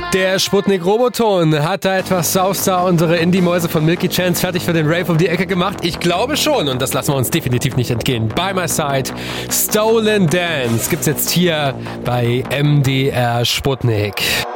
Der Sputnik-Roboton hat da etwas Saufstar unsere Indie-Mäuse von Milky Chance fertig für den Rave um die Ecke gemacht. Ich glaube schon und das lassen wir uns definitiv nicht entgehen. By My Side, Stolen Dance gibt's jetzt hier bei MDR Sputnik.